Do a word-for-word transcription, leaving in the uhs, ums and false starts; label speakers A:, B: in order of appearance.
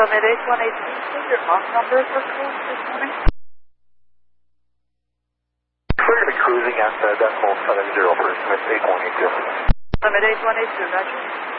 A: Summit H one eight two, what your hawk number for cruise this morning?
B: We're going to be cruising at uh, decimal seven zero for Summit H one eight two.
A: Summit H one eight two, gotcha.